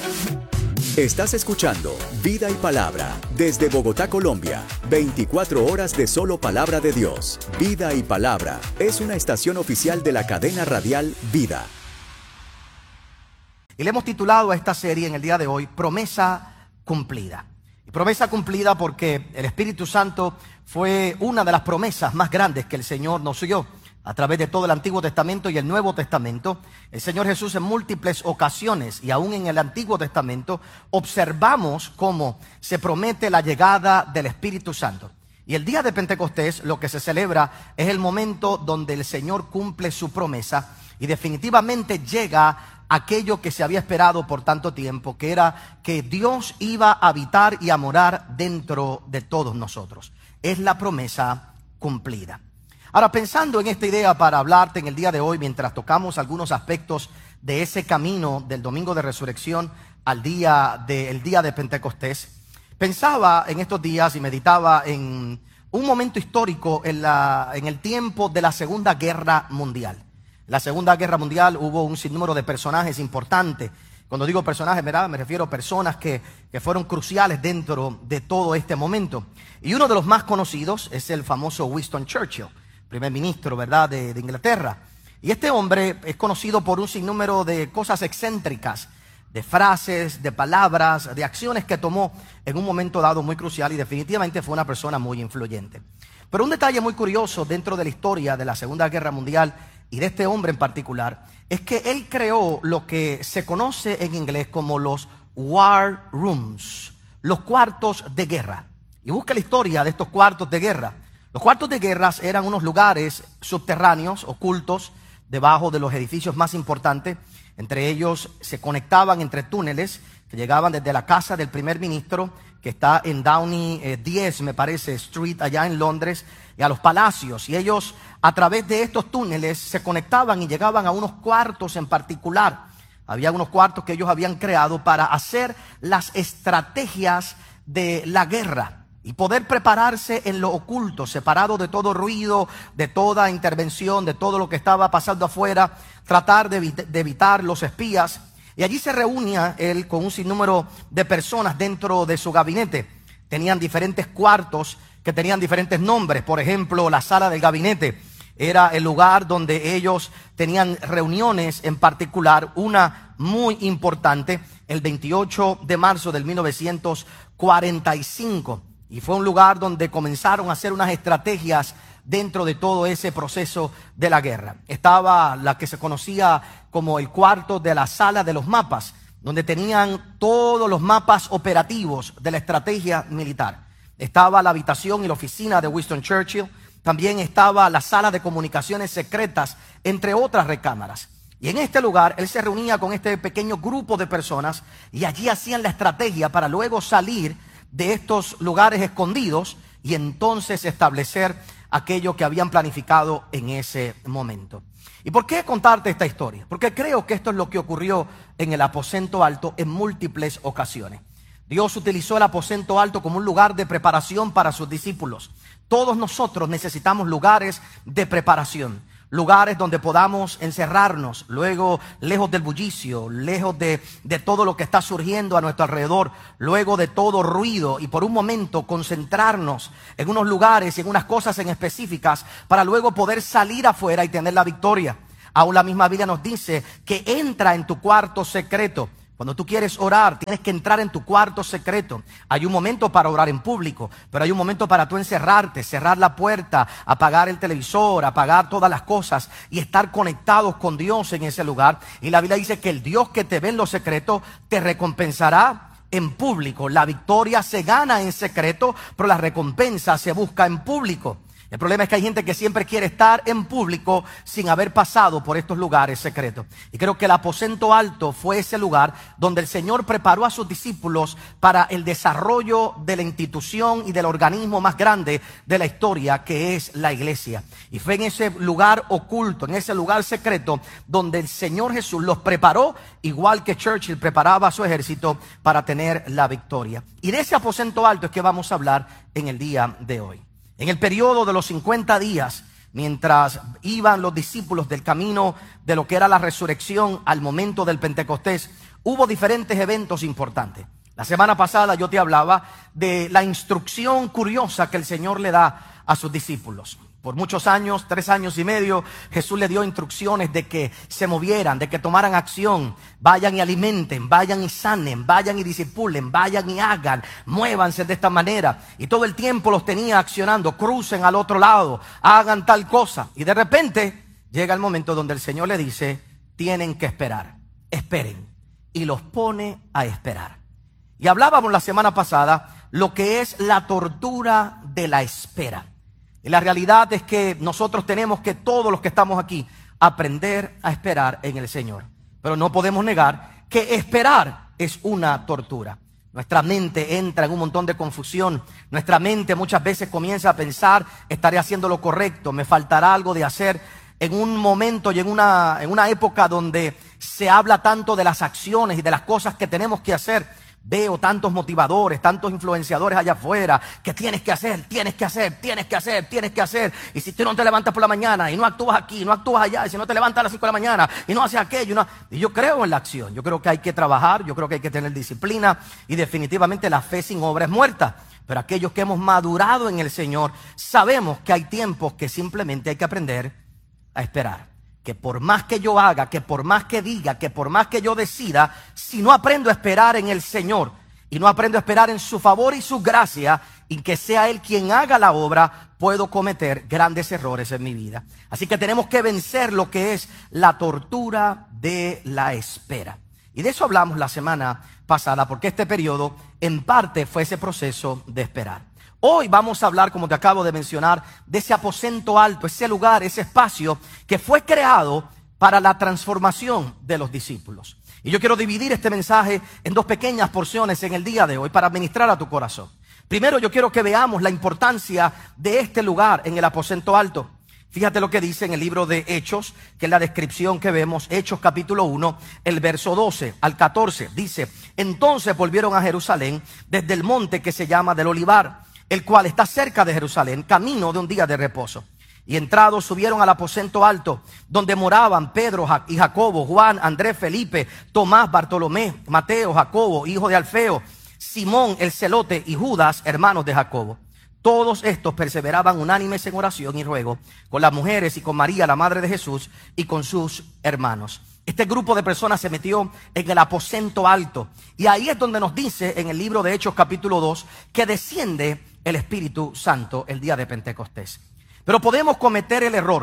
Estás escuchando Vida y Palabra desde Bogotá, Colombia. 24 horas de solo palabra de Dios. Vida y Palabra es una estación oficial de la cadena radial Vida. Y le hemos titulado a esta serie en el día de hoy, Promesa Cumplida. Y promesa cumplida porque el Espíritu Santo fue una de las promesas más grandes que el Señor nos dio. A través de todo el Antiguo Testamento y el Nuevo Testamento, el Señor Jesús en múltiples ocasiones y aún en el Antiguo Testamento observamos cómo se promete la llegada del Espíritu Santo. Y el día de Pentecostés lo que se celebra es el momento donde el Señor cumple su promesa y definitivamente llega aquello que se había esperado por tanto tiempo, que era que Dios iba a habitar y a morar dentro de todos nosotros. Es la promesa cumplida. Ahora, pensando en esta idea para hablarte en el día de hoy, mientras tocamos algunos aspectos de ese camino del Domingo de Resurrección al día de Pentecostés, pensaba en estos días y meditaba en un momento histórico en el tiempo de la Segunda Guerra Mundial. En la Segunda Guerra Mundial hubo un sinnúmero de personajes importantes. Cuando digo personajes, ¿verdad?, me refiero a personas que fueron cruciales dentro de todo este momento. Y uno de los más conocidos es el famoso Winston Churchill, primer ministro, ¿verdad?, de Inglaterra. Y este hombre es conocido por un sinnúmero de cosas excéntricas, de frases, de palabras, de acciones que tomó en un momento dado muy crucial y definitivamente fue una persona muy influyente. Pero un detalle muy curioso dentro de la historia de la Segunda Guerra Mundial y de este hombre en particular es que él creó lo que se conoce en inglés como los war rooms, los cuartos de guerra. Y busca la historia de estos cuartos de guerra. Los cuartos de guerras eran unos lugares subterráneos, ocultos, debajo de los edificios más importantes. Entre ellos se conectaban entre túneles que llegaban desde la casa del primer ministro, que está en Downey 10, me parece, Street, allá en Londres, y a los palacios. Y ellos, a través de estos túneles, se conectaban y llegaban a unos cuartos en particular. Había unos cuartos que ellos habían creado para hacer las estrategias de la guerra y poder prepararse en lo oculto, separado de todo ruido, de toda intervención, de todo lo que estaba pasando afuera, tratar de evitar los espías. Y allí se reunía él con un sinnúmero de personas dentro de su gabinete. Tenían diferentes cuartos que tenían diferentes nombres. Por ejemplo, la sala del gabinete era el lugar donde ellos tenían reuniones en particular, una muy importante, el 28 de marzo del 1945. Y fue un lugar donde comenzaron a hacer unas estrategias dentro de todo ese proceso de la guerra. Estaba la que se conocía como el cuarto de la sala de los mapas, donde tenían todos los mapas operativos de la estrategia militar. Estaba la habitación y la oficina de Winston Churchill. También estaba la sala de comunicaciones secretas, entre otras recámaras. Y en este lugar él se reunía con este pequeño grupo de personas y allí hacían la estrategia para luego salir de estos lugares escondidos y entonces establecer aquello que habían planificado en ese momento. ¿Y por qué contarte esta historia? Porque creo que esto es lo que ocurrió en el aposento alto en múltiples ocasiones. Dios utilizó el aposento alto como un lugar de preparación para sus discípulos. Todos nosotros necesitamos lugares de preparación, lugares donde podamos encerrarnos, luego lejos del bullicio, lejos de todo lo que está surgiendo a nuestro alrededor, luego de todo ruido y por un momento concentrarnos en unos lugares y en unas cosas en específicas para luego poder salir afuera y tener la victoria. Aún la misma Biblia nos dice que entra en tu cuarto secreto. Cuando tú quieres orar, tienes que entrar en tu cuarto secreto. Hay un momento para orar en público, pero hay un momento para tú encerrarte, cerrar la puerta, apagar el televisor, apagar todas las cosas y estar conectados con Dios en ese lugar. Y la Biblia dice que el Dios que te ve en lo secreto te recompensará en público. La victoria se gana en secreto, pero la recompensa se busca en público. El problema es que hay gente que siempre quiere estar en público sin haber pasado por estos lugares secretos. Y creo que el aposento alto fue ese lugar donde el Señor preparó a sus discípulos para el desarrollo de la institución y del organismo más grande de la historia, que es la iglesia. Y fue en ese lugar oculto, en ese lugar secreto, donde el Señor Jesús los preparó, igual que Churchill preparaba a su ejército para tener la victoria. Y de ese aposento alto es que vamos a hablar en el día de hoy. En el periodo de los 50 días, mientras iban los discípulos del camino de lo que era la resurrección al momento del Pentecostés, hubo diferentes eventos importantes. La semana pasada yo te hablaba de la instrucción curiosa que el Señor le da a sus discípulos. Por muchos años, 3 años y medio, Jesús le dio instrucciones de que se movieran, de que tomaran acción. Vayan y alimenten, vayan y sanen, vayan y discipulen, vayan y hagan, muévanse de esta manera. Y todo el tiempo los tenía accionando, crucen al otro lado, hagan tal cosa. Y de repente llega el momento donde el Señor le dice, tienen que esperar, esperen. Y los pone a esperar. Y hablábamos la semana pasada lo que es la tortura de la espera. Y la realidad es que nosotros tenemos que, todos los que estamos aquí, aprender a esperar en el Señor. Pero no podemos negar que esperar es una tortura. Nuestra mente entra en un montón de confusión. Nuestra mente muchas veces comienza a pensar, estaré haciendo lo correcto, me faltará algo de hacer. En un momento y en una época donde se habla tanto de las acciones y de las cosas que tenemos que hacer, veo tantos motivadores, tantos influenciadores allá afuera que tienes que hacer, tienes que hacer, tienes que hacer, tienes que hacer. Y si tú no te levantas por la mañana y no actúas aquí, no actúas allá, y si no te levantas a las 5 de la mañana y no haces aquello, y yo creo en la acción, yo creo que hay que trabajar, yo creo que hay que tener disciplina y definitivamente la fe sin obra es muerta. Pero aquellos que hemos madurado en el Señor sabemos que hay tiempos que simplemente hay que aprender a esperar. Que por más que yo haga, que por más que diga, que por más que yo decida, si no aprendo a esperar en el Señor y no aprendo a esperar en su favor y su gracia y que sea Él quien haga la obra, puedo cometer grandes errores en mi vida. Así que tenemos que vencer lo que es la tortura de la espera. Y de eso hablamos la semana pasada, porque este periodo en parte fue ese proceso de esperar. Hoy vamos a hablar, como te acabo de mencionar, de ese aposento alto, ese lugar, ese espacio que fue creado para la transformación de los discípulos. Y yo quiero dividir este mensaje en 2 pequeñas porciones en el día de hoy para ministrar a tu corazón. Primero, yo quiero que veamos la importancia de este lugar en el aposento alto. Fíjate lo que dice en el libro de Hechos, que es la descripción que vemos, Hechos capítulo 1, el verso 12 al 14. Dice, entonces volvieron a Jerusalén desde el monte que se llama del Olivar, el cual está cerca de Jerusalén, camino de un día de reposo. Y entrados subieron al aposento alto, donde moraban Pedro y Jacobo, Juan, Andrés, Felipe, Tomás, Bartolomé, Mateo, Jacobo, hijo de Alfeo, Simón el celote y Judas, hermanos de Jacobo. Todos estos perseveraban unánimes en oración y ruego con las mujeres y con María, la madre de Jesús, y con sus hermanos. Este grupo de personas se metió en el aposento alto. Y ahí es donde nos dice en el libro de Hechos capítulo 2 que desciende el Espíritu Santo el día de Pentecostés. Pero podemos cometer el error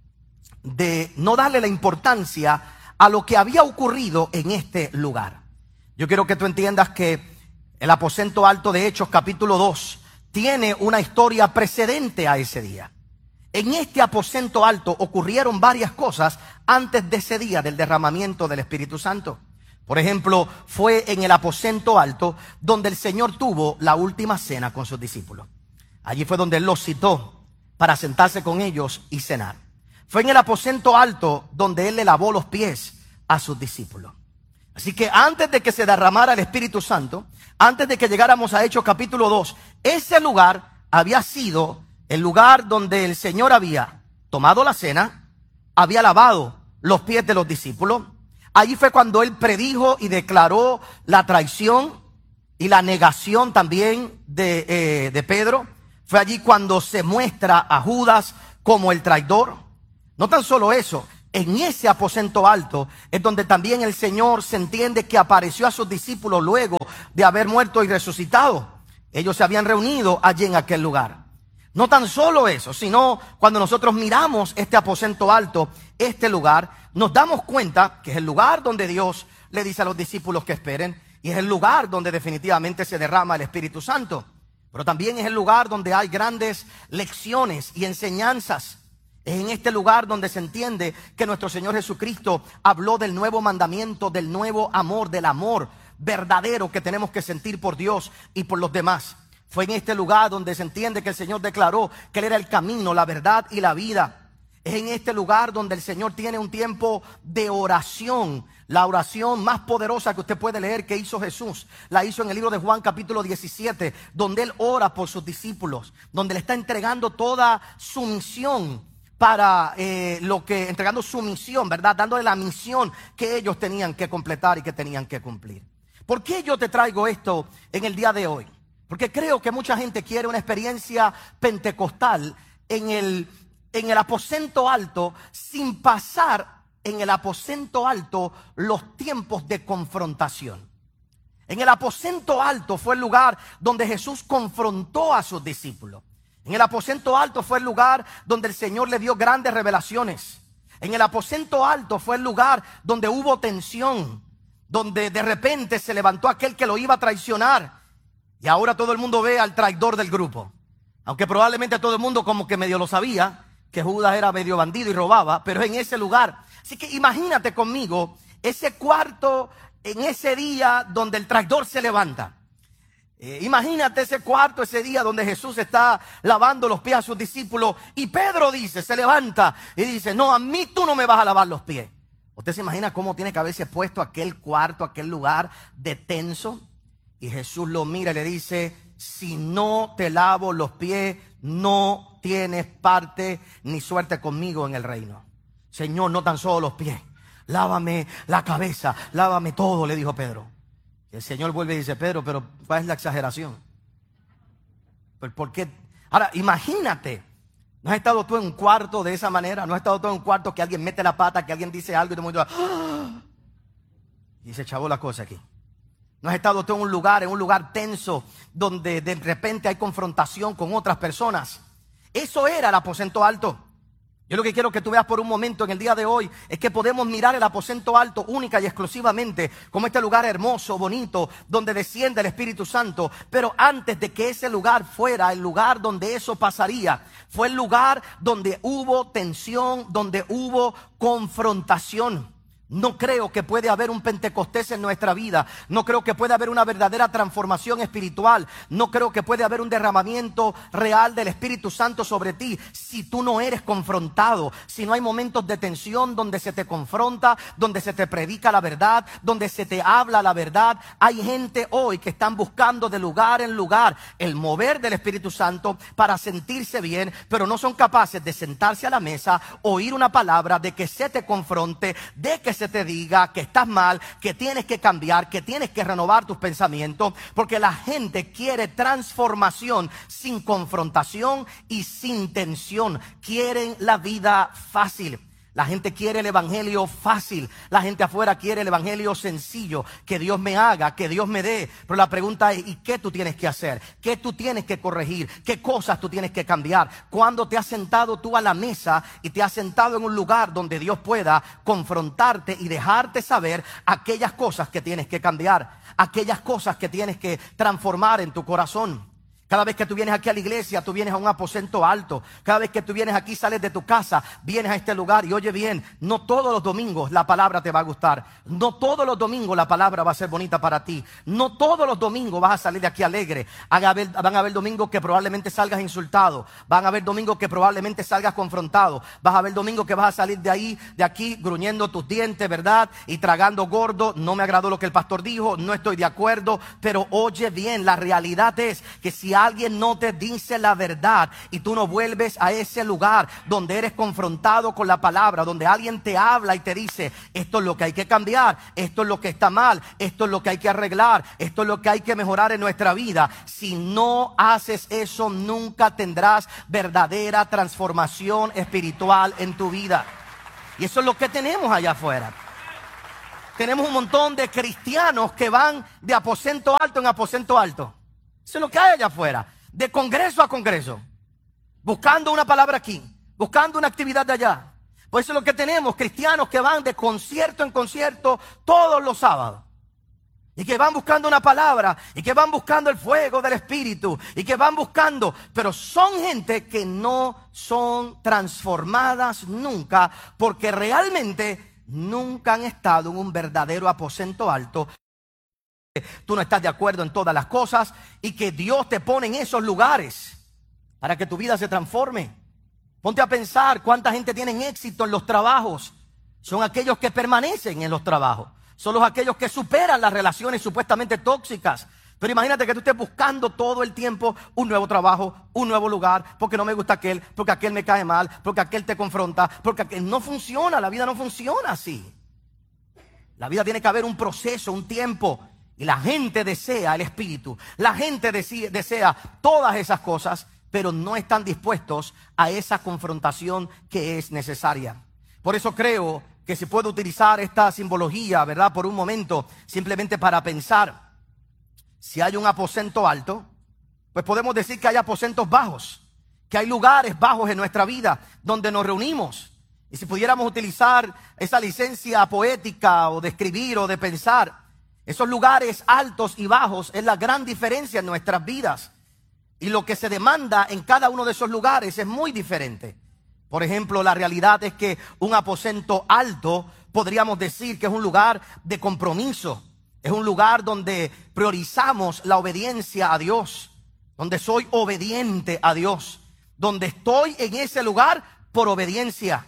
de no darle la importancia a lo que había ocurrido en este lugar. Yo quiero que tú entiendas que el aposento alto de Hechos capítulo 2 tiene una historia precedente a ese día. En este aposento alto ocurrieron varias cosas antes de ese día del derramamiento del Espíritu Santo. Por ejemplo, fue en el aposento alto donde el Señor tuvo la última cena con sus discípulos. Allí fue donde Él los citó para sentarse con ellos y cenar. Fue en el aposento alto donde Él le lavó los pies a sus discípulos. Así que antes de que se derramara el Espíritu Santo, antes de que llegáramos a Hechos capítulo 2, ese lugar había sido el lugar donde el Señor había tomado la cena, había lavado los pies de los discípulos. Allí fue cuando Él predijo y declaró la traición y la negación también de Pedro. Fue allí cuando se muestra a Judas como el traidor. No tan solo eso, en ese aposento alto es donde también el Señor se entiende que apareció a sus discípulos luego de haber muerto y resucitado. Ellos se habían reunido allí en aquel lugar. No tan solo eso, sino cuando nosotros miramos este aposento alto, este lugar, nos damos cuenta que es el lugar donde Dios le dice a los discípulos que esperen, y es el lugar donde definitivamente se derrama el Espíritu Santo. Pero también es el lugar donde hay grandes lecciones y enseñanzas. Es en este lugar donde se entiende que nuestro Señor Jesucristo habló del nuevo mandamiento, del nuevo amor, del amor verdadero que tenemos que sentir por Dios y por los demás. Fue en este lugar donde se entiende que el Señor declaró que Él era el camino, la verdad y la vida. Es en este lugar donde el Señor tiene un tiempo de oración. La oración más poderosa que usted puede leer que hizo Jesús, la hizo en el libro de Juan capítulo 17, donde Él ora por sus discípulos, donde le está entregando toda su misión para entregando su misión, ¿verdad? Dándole la misión que ellos tenían que completar y que tenían que cumplir. ¿Por qué yo te traigo esto en el día de hoy? Porque creo que mucha gente quiere una experiencia pentecostal en el aposento alto, sin pasar en el aposento alto los tiempos de confrontación. En el aposento alto fue el lugar donde Jesús confrontó a sus discípulos. En el aposento alto fue el lugar donde el Señor le dio grandes revelaciones. En el aposento alto fue el lugar donde hubo tensión, donde de repente se levantó aquel que lo iba a traicionar. Y ahora todo el mundo ve al traidor del grupo. Aunque probablemente todo el mundo como que medio lo sabía, que Judas era medio bandido y robaba, pero en ese lugar. Así que imagínate conmigo ese cuarto en ese día donde el traidor se levanta. Imagínate ese cuarto, ese día donde Jesús está lavando los pies a sus discípulos. Y Pedro se levanta y dice, no, a mí tú no me vas a lavar los pies. ¿Usted se imagina cómo tiene que haberse puesto aquel cuarto, aquel lugar de tenso? Y Jesús lo mira y le dice, si no te lavo los pies, no tienes parte ni suerte conmigo en el reino. Señor, no tan solo los pies, lávame la cabeza, lávame todo, le dijo Pedro. Y el Señor vuelve y dice, Pedro, pero ¿cuál es la exageración? ¿Por qué? Ahora, imagínate, ¿no has estado tú en un cuarto de esa manera? ¿No has estado tú en un cuarto que alguien mete la pata, que alguien dice algo y todo el mundo ¡ah! Y se chavó la cosa aquí? ¿No has estado tú en un lugar tenso, donde de repente hay confrontación con otras personas? Eso era el aposento alto. Yo lo que quiero que tú veas por un momento en el día de hoy es que podemos mirar el aposento alto única y exclusivamente como este lugar hermoso, bonito, donde desciende el Espíritu Santo. Pero antes de que ese lugar fuera el lugar donde eso pasaría, fue el lugar donde hubo tensión, donde hubo confrontación. No creo que puede haber un Pentecostés en nuestra vida. No creo que puede haber una verdadera transformación espiritual. No creo que puede haber un derramamiento real del Espíritu Santo sobre ti si tú no eres confrontado. Si no hay momentos de tensión donde se te confronta, donde se te predica la verdad, donde se te habla la verdad. Hay gente hoy que están buscando de lugar en lugar el mover del Espíritu Santo para sentirse bien, pero no son capaces de sentarse a la mesa, oír una palabra, de que se te confronte, de que se te diga que estás mal, que tienes que cambiar, que tienes que renovar tus pensamientos, porque la gente quiere transformación sin confrontación y sin tensión. Quieren la vida fácil. La gente quiere el evangelio fácil. La gente afuera quiere el evangelio sencillo. Que Dios me haga, que Dios me dé. Pero la pregunta es, ¿y qué tú tienes que hacer? ¿Qué tú tienes que corregir? ¿Qué cosas tú tienes que cambiar? ¿Cuándo te has sentado tú a la mesa y te has sentado en un lugar donde Dios pueda confrontarte y dejarte saber aquellas cosas que tienes que cambiar? Aquellas cosas que tienes que transformar en tu corazón. Cada vez que tú vienes aquí a la iglesia, tú vienes a un aposento alto. Cada vez que tú vienes aquí, sales de tu casa, vienes a este lugar. Y oye bien, no todos los domingos la palabra te va a gustar. No todos los domingos la palabra va a ser bonita para ti. No todos los domingos vas a salir de aquí alegre. Van a haber domingos que probablemente salgas insultado. Van a haber domingos que probablemente salgas confrontado. Vas a haber domingos que vas a salir de aquí, gruñendo tus dientes, ¿verdad? Y tragando gordo. No me agradó lo que el pastor dijo, no estoy de acuerdo. Pero oye bien, la realidad es que si alguien no te dice la verdad y tú no vuelves a ese lugar donde eres confrontado con la palabra, donde alguien te habla y te dice, esto es lo que hay que cambiar, esto es lo que está mal, esto es lo que hay que arreglar, esto es lo que hay que mejorar en nuestra vida. Si no haces eso, nunca tendrás verdadera transformación espiritual en tu vida. Y eso es lo que tenemos allá afuera. Tenemos un montón de cristianos que van de aposento alto en aposento alto. Eso es lo que hay allá afuera, de congreso a congreso, buscando una palabra aquí, buscando una actividad de allá. Por eso es lo que tenemos, cristianos que van de concierto en concierto todos los sábados. Y que van buscando una palabra, y que van buscando el fuego del Espíritu, y que van buscando, pero son gente que no son transformadas nunca, porque realmente nunca han estado en un verdadero aposento alto. Tú no estás de acuerdo en todas las cosas y que Dios te pone en esos lugares para que tu vida se transforme. Ponte a pensar cuánta gente tiene éxito en los trabajos. Son aquellos que permanecen en los trabajos. Son aquellos que superan las relaciones supuestamente tóxicas. Pero imagínate que tú estés buscando todo el tiempo un nuevo trabajo, un nuevo lugar, porque no me gusta aquel, porque aquel me cae mal, porque aquel te confronta, porque aquel no funciona, la vida no funciona así. La vida tiene que haber un proceso, un tiempo. Y la gente desea el Espíritu, la gente desea todas esas cosas, pero no están dispuestos a esa confrontación que es necesaria. Por eso creo que se puede utilizar esta simbología, ¿verdad? Por un momento, simplemente para pensar. Si hay un aposento alto, pues podemos decir que hay aposentos bajos, que hay lugares bajos en nuestra vida donde nos reunimos. Y si pudiéramos utilizar esa licencia poética o de escribir o de pensar, esos lugares altos y bajos es la gran diferencia en nuestras vidas. Y lo que se demanda en cada uno de esos lugares es muy diferente. Por ejemplo, la realidad es que un aposento alto podríamos decir que es un lugar de compromiso. Es un lugar donde priorizamos la obediencia a Dios, donde soy obediente a Dios, donde estoy en ese lugar por obediencia,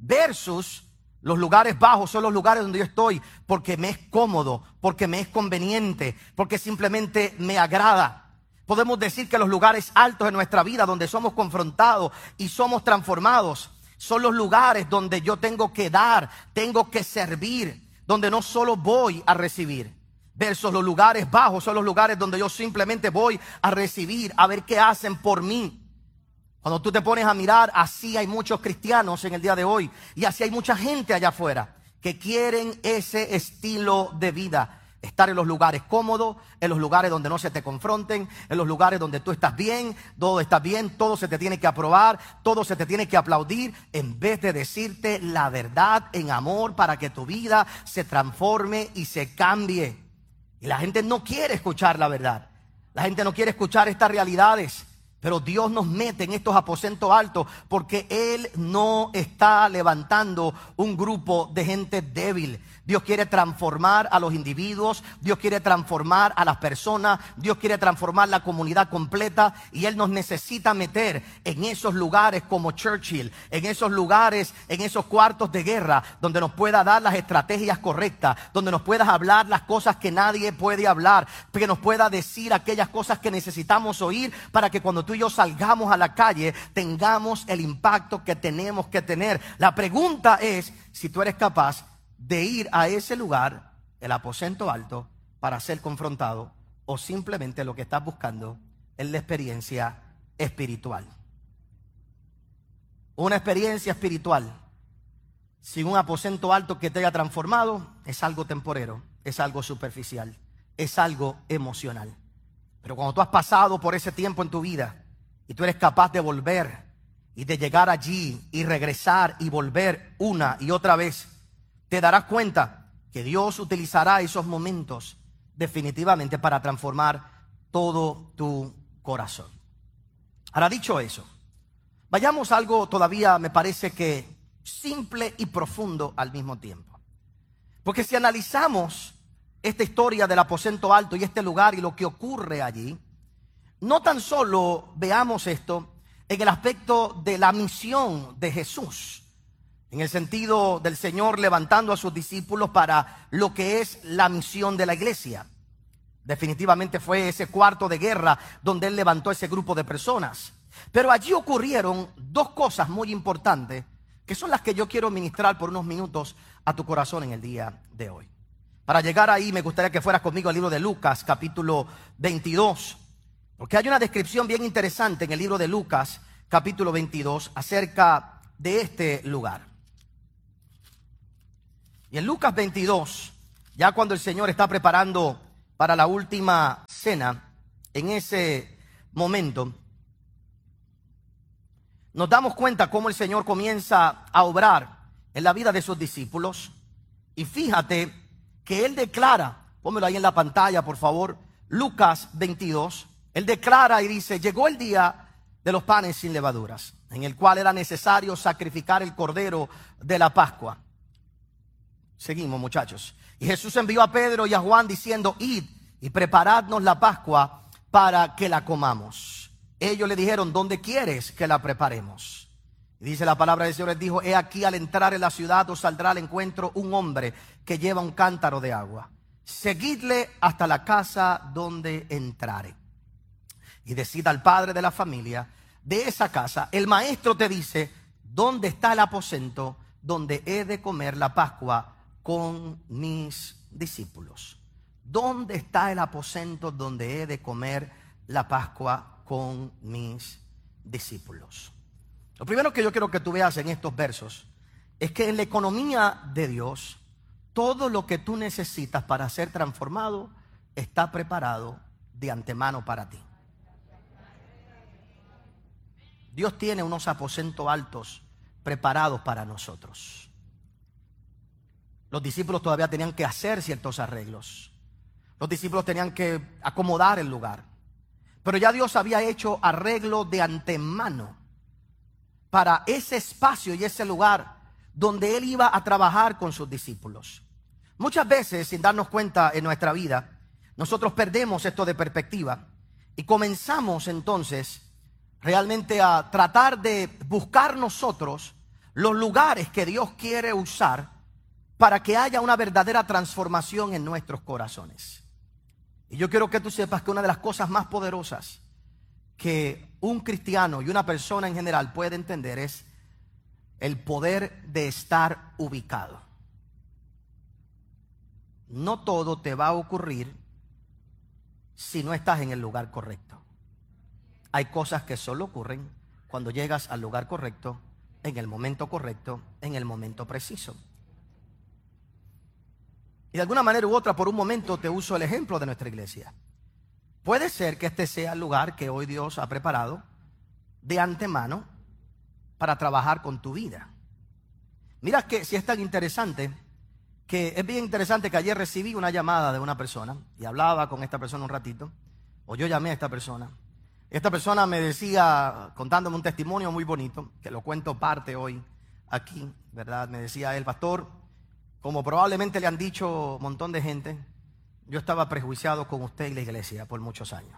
versus los lugares bajos son los lugares donde yo estoy porque me es cómodo, porque me es conveniente, porque simplemente me agrada. Podemos decir que los lugares altos en nuestra vida donde somos confrontados y somos transformados son los lugares donde yo tengo que dar, tengo que servir, donde no solo voy a recibir. Versus los lugares bajos son los lugares donde yo simplemente voy a recibir, a ver qué hacen por mí. Cuando tú te pones a mirar, así hay muchos cristianos en el día de hoy y así hay mucha gente allá afuera que quieren ese estilo de vida. Estar en los lugares cómodos, en los lugares donde no se te confronten, en los lugares donde tú estás bien, todo se te tiene que aprobar, todo se te tiene que aplaudir, en vez de decirte la verdad en amor para que tu vida se transforme y se cambie. Y la gente no quiere escuchar la verdad. La gente no quiere escuchar estas realidades. Pero Dios nos mete en estos aposentos altos porque Él no está levantando un grupo de gente débil. Dios quiere transformar a los individuos, Dios quiere transformar a las personas, Dios quiere transformar la comunidad completa y Él nos necesita meter en esos lugares como Churchill, en esos lugares, en esos cuartos de guerra donde nos pueda dar las estrategias correctas, donde nos puedas hablar las cosas que nadie puede hablar, que nos pueda decir aquellas cosas que necesitamos oír para que cuando tú y yo salgamos a la calle tengamos el impacto que tenemos que tener. La pregunta es si tú eres capaz de ir a ese lugar, el aposento alto, para ser confrontado, o simplemente lo que estás buscando es la experiencia espiritual. Una experiencia espiritual sin un aposento alto que te haya transformado es algo temporero, es algo superficial, es algo emocional. Pero cuando tú has pasado por ese tiempo en tu vida y tú eres capaz de volver y de llegar allí y regresar y volver una y otra vez, te darás cuenta que Dios utilizará esos momentos definitivamente para transformar todo tu corazón. Ahora, dicho eso, vayamos a algo todavía, me parece que simple y profundo al mismo tiempo. Porque si analizamos esta historia del aposento alto y este lugar y lo que ocurre allí, no tan solo veamos esto en el aspecto de la misión de Jesús, en el sentido del Señor levantando a sus discípulos para lo que es la misión de la iglesia. Definitivamente fue ese cuarto de guerra donde Él levantó ese grupo de personas. Pero allí ocurrieron dos cosas muy importantes que son las que yo quiero ministrar por unos minutos a tu corazón en el día de hoy. Para llegar ahí me gustaría que fueras conmigo al libro de Lucas, capítulo 22. Porque hay una descripción bien interesante en el libro de Lucas, capítulo 22, acerca de este lugar. Y en Lucas 22, ya cuando el Señor está preparando para la última cena, en ese momento, nos damos cuenta cómo el Señor comienza a obrar en la vida de sus discípulos. Y fíjate que Él declara, pónmelo ahí en la pantalla por favor, Lucas 22, Él declara y dice: llegó el día de los panes sin levaduras, en el cual era necesario sacrificar el cordero de la Pascua. Seguimos, muchachos. Y Jesús envió a Pedro y a Juan diciendo: id y preparadnos la Pascua para que la comamos. Ellos le dijeron: ¿dónde quieres que la preparemos? Y dice la palabra del Señor, les dijo: he aquí, al entrar en la ciudad os saldrá al encuentro un hombre que lleva un cántaro de agua. seguidle hasta la casa donde entrare. Y decid al padre de la familia de esa casa, el maestro te dice, ¿dónde está el aposento donde he de comer la Pascua con mis discípulos? ¿Dónde está el aposento donde he de comer la Pascua con mis discípulos? Lo primero que yo quiero que tú veas en estos versos es que en la economía de Dios, todo lo que tú necesitas para ser transformado está preparado de antemano para ti. Dios tiene unos aposentos altos preparados para nosotros. Los discípulos todavía tenían que hacer ciertos arreglos. Los discípulos tenían que acomodar el lugar. Pero ya Dios había hecho arreglo de antemano para ese espacio y ese lugar donde Él iba a trabajar con sus discípulos. Muchas veces, sin darnos cuenta en nuestra vida, nosotros perdemos esto de perspectiva y comenzamos entonces realmente a tratar de buscar nosotros los lugares que Dios quiere usar para que haya una verdadera transformación en nuestros corazones. Y yo quiero que tú sepas que una de las cosas más poderosas que un cristiano y una persona en general puede entender es el poder de estar ubicado. No todo te va a ocurrir si no estás en el lugar correcto. Hay cosas que solo ocurren cuando llegas al lugar correcto, en el momento correcto, en el momento preciso. Y de alguna manera u otra, por un momento te uso el ejemplo de nuestra iglesia. Puede ser que este sea el lugar que hoy Dios ha preparado de antemano para trabajar con tu vida. Mira que si es tan interesante, que es bien interesante que ayer recibí una llamada de una persona y hablaba con esta persona un ratito, o yo llamé a esta persona. Esta persona me decía, contándome un testimonio muy bonito, que lo cuento parte hoy aquí, ¿verdad? Me decía él, pastor, como probablemente le han dicho un montón de gente, yo estaba prejuiciado con usted y la iglesia por muchos años.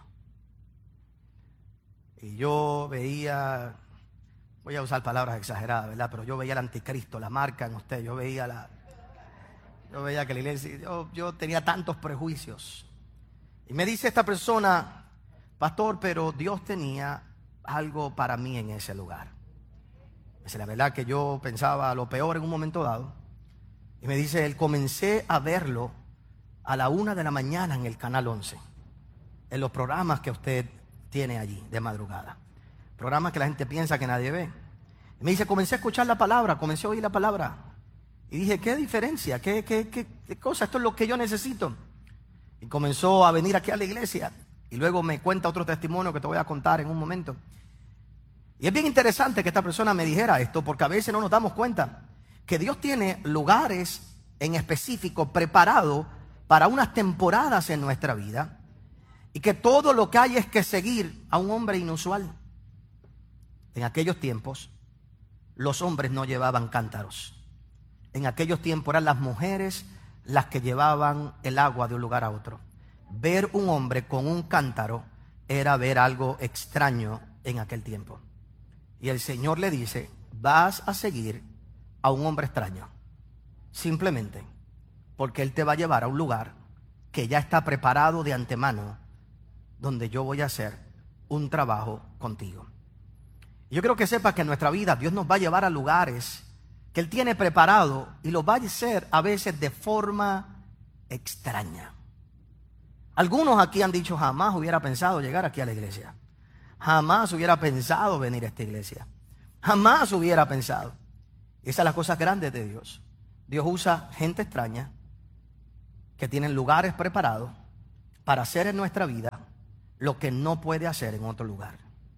Y yo veía, voy a usar palabras exageradas, ¿verdad? Pero yo veía el anticristo, la marca en usted, yo veía que la iglesia, yo tenía tantos prejuicios. Y me dice esta persona, pastor, pero Dios tenía algo para mí en ese lugar. Dice, la verdad que yo pensaba lo peor en un momento dado. Y me dice, él comencé a verlo a la 1 de la mañana en el Canal 11, en los programas que usted tiene allí de madrugada. Programas que la gente piensa que nadie ve. Y me dice, comencé a escuchar la palabra, comencé a oír la palabra. Y dije, ¿qué diferencia? ¿Qué cosa? Esto es lo que yo necesito. Y comenzó a venir aquí a la iglesia. Y luego me cuenta otro testimonio que te voy a contar en un momento. Y es bien interesante que esta persona me dijera esto, porque a veces no nos damos cuenta que Dios tiene lugares en específico preparados para unas temporadas en nuestra vida, y que todo lo que hay es que seguir a un hombre inusual. En aquellos tiempos los hombres no llevaban cántaros. En aquellos tiempos eran las mujeres las que llevaban el agua de un lugar a otro. Ver un hombre con un cántaro era ver algo extraño en aquel tiempo. Y el Señor le dice, vas a seguir a un hombre extraño, simplemente porque Él te va a llevar a un lugar que ya está preparado de antemano, donde yo voy a hacer un trabajo contigo. Y yo quiero que sepas que en nuestra vida Dios nos va a llevar a lugares que Él tiene preparado y lo va a hacer a veces de forma extraña. Algunos aquí han dicho, jamás hubiera pensado llegar aquí a la iglesia. Jamás hubiera pensado venir a esta iglesia. Jamás hubiera pensado. Esas son las cosas grandes de Dios. Dios usa gente extraña que tienen lugares preparados para hacer en nuestra vida lo que no puede hacer en otro lugar.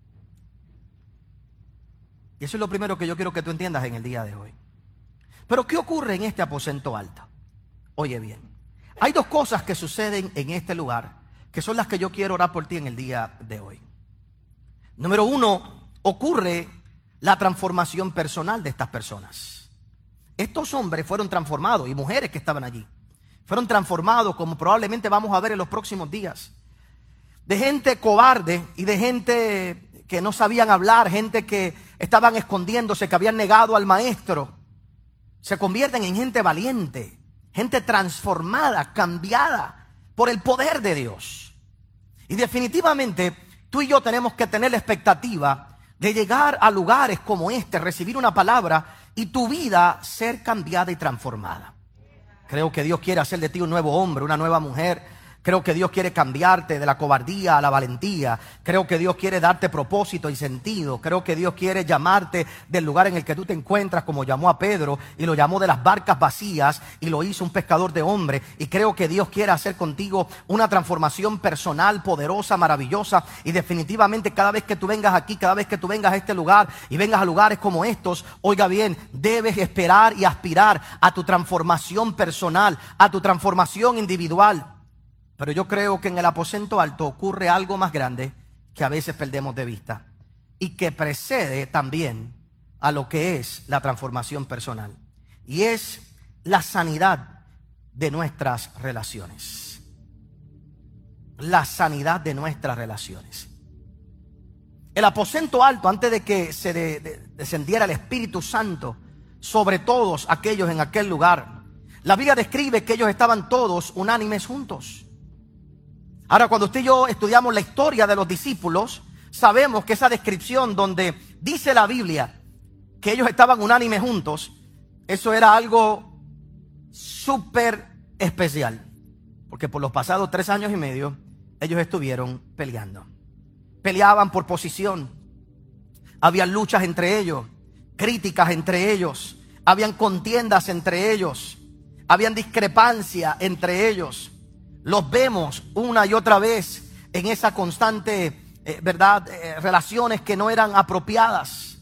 Y eso es lo primero que yo quiero que tú entiendas en el día de hoy. Pero ¿qué ocurre en este aposento alto? Oye bien, hay dos cosas que suceden en este lugar que son las que yo quiero orar por ti en el día de hoy. Número uno, ocurre la transformación personal de estas personas. Estos hombres fueron transformados, y mujeres que estaban allí, fueron transformados, como probablemente vamos a ver en los próximos días, de gente cobarde y de gente que no sabían hablar, gente que estaban escondiéndose, que habían negado al maestro. Se convierten en gente valiente, gente transformada, cambiada por el poder de Dios. Y definitivamente tú y yo tenemos que tener la expectativa de llegar a lugares como este, recibir una palabra y tu vida ser cambiada y transformada. Creo que Dios quiere hacer de ti un nuevo hombre, una nueva mujer. Creo que Dios quiere cambiarte de la cobardía a la valentía. Creo que Dios quiere darte propósito y sentido. Creo que Dios quiere llamarte del lugar en el que tú te encuentras, como llamó a Pedro, y lo llamó de las barcas vacías y lo hizo un pescador de hombres. Y creo que Dios quiere hacer contigo una transformación personal, poderosa, maravillosa. Y definitivamente cada vez que tú vengas aquí, cada vez que tú vengas a este lugar y vengas a lugares como estos, oiga bien, debes esperar y aspirar a tu transformación personal, a tu transformación individual. Pero yo creo que en el aposento alto ocurre algo más grande que a veces perdemos de vista y que precede también a lo que es la transformación personal. Y es la sanidad de nuestras relaciones. La sanidad de nuestras relaciones. El aposento alto, antes de que se descendiera el Espíritu Santo sobre todos aquellos en aquel lugar, la Biblia describe que ellos estaban todos unánimes juntos. Ahora, cuando usted y yo estudiamos la historia de los discípulos, sabemos que esa descripción donde dice la Biblia que ellos estaban unánimes juntos, eso era algo súper especial. Porque por los pasados 3 años y medio, ellos estuvieron peleando. Peleaban por posición. Había luchas entre ellos, críticas entre ellos, habían contiendas entre ellos, habían discrepancia entre ellos. Los vemos una y otra vez en esa constante, relaciones que no eran apropiadas.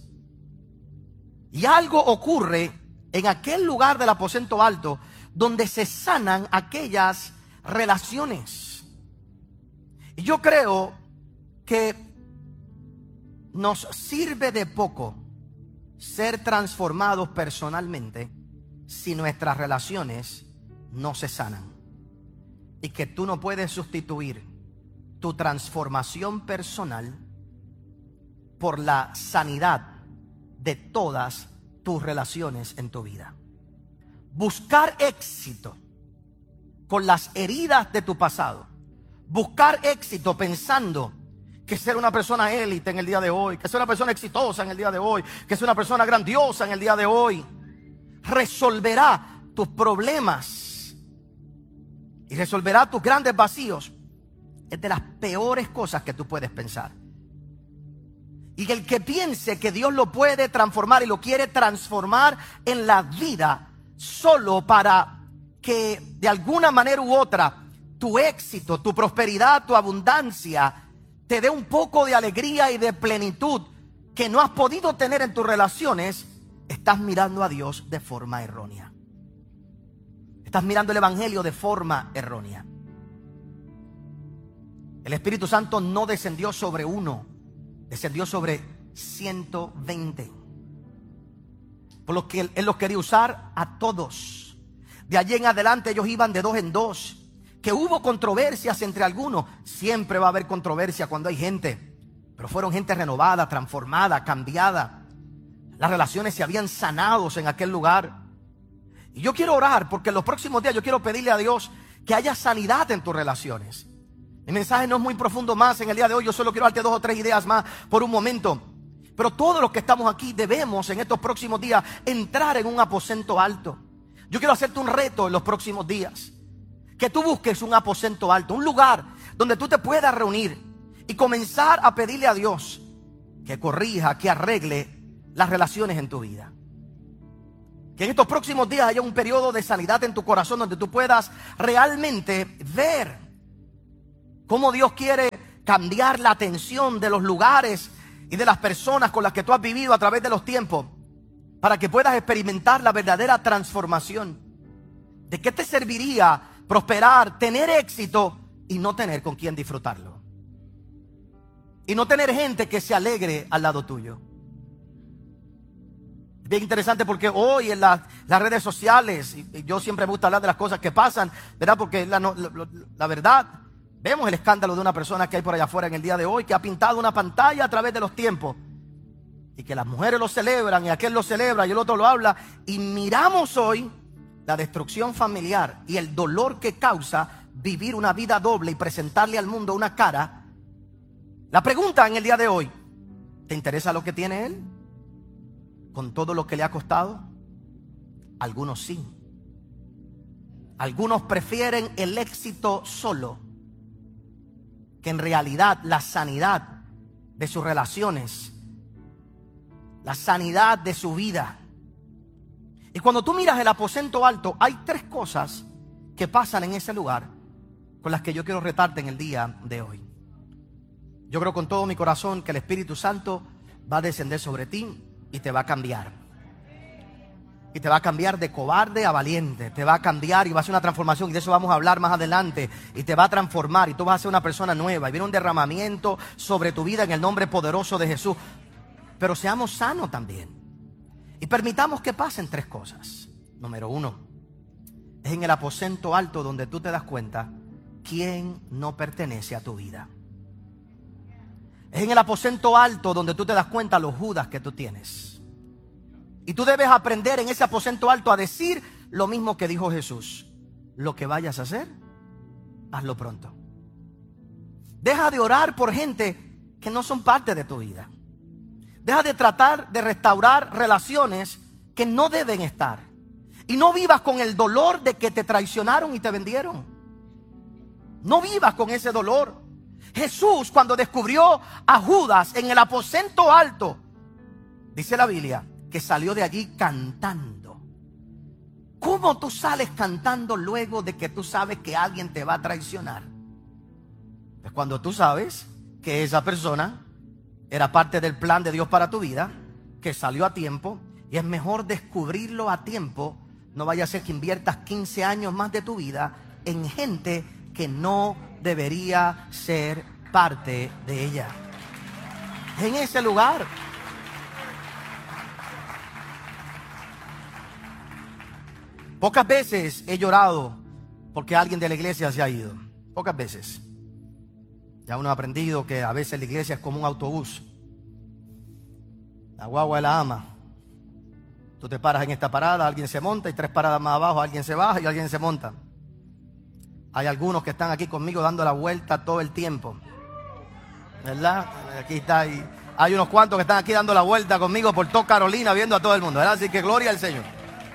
Y algo ocurre en aquel lugar del aposento alto donde se sanan aquellas relaciones. Y yo creo que nos sirve de poco ser transformados personalmente si nuestras relaciones no se sanan. Y que tú no puedes sustituir tu transformación personal por la sanidad de todas tus relaciones en tu vida. Buscar éxito con las heridas de tu pasado. Buscar éxito pensando que ser una persona élite en el día de hoy, que ser una persona exitosa en el día de hoy, que ser una persona grandiosa en el día de hoy, resolverá tus problemas y resolverá tus grandes vacíos. Es de las peores cosas que tú puedes pensar. Y el que piense que Dios lo puede transformar y lo quiere transformar en la vida solo para que de alguna manera u otra tu éxito, tu prosperidad, tu abundancia te dé un poco de alegría y de plenitud que no has podido tener en tus relaciones, estás mirando a Dios de forma errónea. Estás mirando el evangelio de forma errónea. El Espíritu Santo no descendió sobre uno, descendió sobre 120. Por lo que Él los quería usar a todos. De allí en adelante ellos iban de 2 en 2. Que hubo controversias entre algunos. Siempre va a haber controversia cuando hay gente. Pero fueron gente renovada, transformada, cambiada. Las relaciones se habían sanado en aquel lugar. Y yo quiero orar porque en los próximos días yo quiero pedirle a Dios que haya sanidad en tus relaciones. Mi mensaje no es muy profundo más en el día de hoy. Yo solo quiero darte 2 o 3 ideas más por un momento. Pero todos los que estamos aquí debemos en estos próximos días entrar en un aposento alto. Yo quiero hacerte un reto en los próximos días. Que tú busques un aposento alto, un lugar donde tú te puedas reunir y comenzar a pedirle a Dios que corrija, que arregle las relaciones en tu vida. Que en estos próximos días haya un periodo de sanidad en tu corazón donde tú puedas realmente ver cómo Dios quiere cambiar la atención de los lugares y de las personas con las que tú has vivido a través de los tiempos, para que puedas experimentar la verdadera transformación. ¿De qué te serviría prosperar, tener éxito y no tener con quién disfrutarlo? Y no tener gente que se alegre al lado tuyo. Bien interesante porque hoy en las redes sociales, y yo siempre me gusta hablar de las cosas que pasan, ¿verdad? Porque la verdad, vemos el escándalo de una persona que hay por allá afuera en el día de hoy, que ha pintado una pantalla a través de los tiempos, y que las mujeres lo celebran, y aquel lo celebra, y el otro lo habla, y miramos hoy la destrucción familiar y el dolor que causa vivir una vida doble y presentarle al mundo una cara, la pregunta en el día de hoy: ¿te interesa lo que tiene él? Con todo lo que le ha costado. Algunos sí. Algunos prefieren el éxito solo, que en realidad la sanidad de sus relaciones, la sanidad de su vida. Y cuando tú miras el aposento alto, hay tres cosas que pasan en ese lugar con las que yo quiero retarte en el día de hoy. Yo creo con todo mi corazón que el Espíritu Santo va a descender sobre ti y te va a cambiar. Y te va a cambiar de cobarde a valiente. Te va a cambiar y va a ser una transformación. Y de eso vamos a hablar más adelante. Y te va a transformar y tú vas a ser una persona nueva. Y viene un derramamiento sobre tu vida en el nombre poderoso de Jesús. Pero seamos sanos también. Y permitamos que pasen tres cosas. Número uno, es en el aposento alto donde tú te das cuenta quién no pertenece a tu vida. Es en el aposento alto donde tú te das cuenta los Judas que tú tienes. Y tú debes aprender en ese aposento alto a decir lo mismo que dijo Jesús: lo que vayas a hacer, hazlo pronto. Deja de orar por gente que no son parte de tu vida. Deja de tratar de restaurar relaciones que no deben estar. Y no vivas con el dolor de que te traicionaron y te vendieron. No vivas con ese dolor. Jesús, cuando descubrió a Judas en el aposento alto, dice la Biblia que salió de allí cantando. ¿Cómo tú sales cantando luego de que tú sabes que alguien te va a traicionar? Pues cuando tú sabes que esa persona era parte del plan de Dios para tu vida, que salió a tiempo, y es mejor descubrirlo a tiempo. No vaya a ser que inviertas 15 años más de tu vida en gente que no debería ser parte de ella. En ese lugar. Pocas veces he llorado porque alguien de la iglesia se ha ido. Pocas veces. Ya uno ha aprendido que a veces la iglesia es como un autobús. La guagua la ama. Tú te paras en esta parada, alguien se monta, y 3 paradas más abajo alguien se baja y alguien se monta. Hay algunos que están aquí conmigo dando la vuelta todo el tiempo, ¿verdad? Aquí está. Y hay unos cuantos que están aquí dando la vuelta conmigo por toda Carolina, viendo a todo el mundo, ¿verdad? Así que gloria al Señor.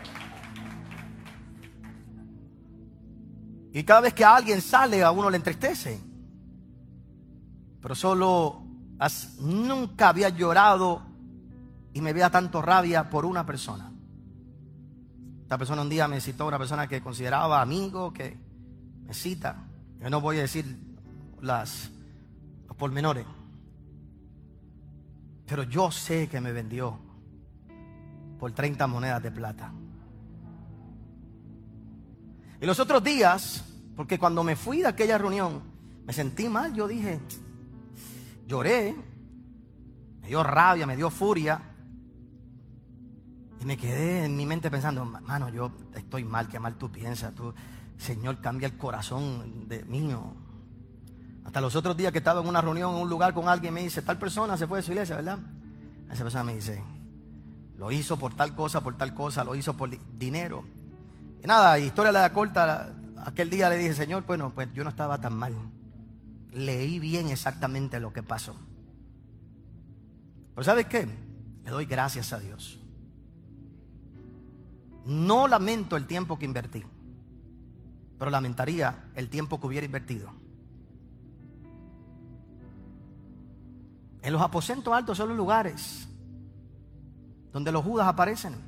Y cada vez que alguien sale, a uno le entristece. Pero solo nunca había llorado y me veía tanto rabia por una persona. Esta persona un día me citó, una persona que consideraba amigo, que me cita. Yo no voy a decir los pormenores, pero yo sé que me vendió por 30 monedas de plata. Y los otros días, porque cuando me fui de aquella reunión me sentí mal, yo dije, lloré, me dio rabia, me dio furia, y me quedé en mi mente pensando, mano, yo estoy mal, qué mal tú piensas, tú, Señor, cambia el corazón mío. Hasta los otros días que estaba en una reunión en un lugar con alguien, me dice, tal persona se fue de su iglesia, ¿verdad? Esa persona me dice, lo hizo por tal cosa, lo hizo por dinero. Y nada, historia la corta, aquel día le dije, Señor, bueno, pues yo no estaba tan mal. Leí bien exactamente lo que pasó. Pero ¿sabes qué? Le doy gracias a Dios. No lamento el tiempo que invertí, pero lamentaría el tiempo que hubiera invertido. En los aposentos altos son los lugares donde los Judas aparecen.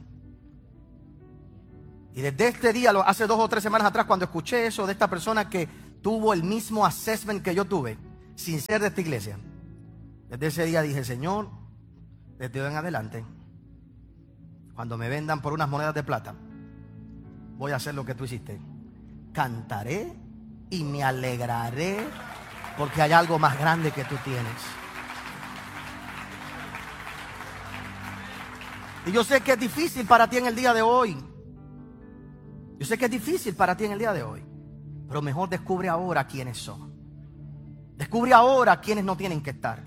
Y desde este día, hace 2 o 3 semanas atrás, cuando escuché eso de esta persona que tuvo el mismo assessment que yo tuve, sin ser de esta iglesia, desde ese día dije, Señor, desde hoy en adelante, cuando me vendan por unas monedas de plata, voy a hacer lo que tú hiciste. Cantaré y me alegraré porque hay algo más grande que tú tienes. Y yo sé que es difícil para ti en el día de hoy. Yo sé que es difícil para ti en el día de hoy, pero mejor descubre ahora quiénes son. Descubre ahora quiénes no tienen que estar.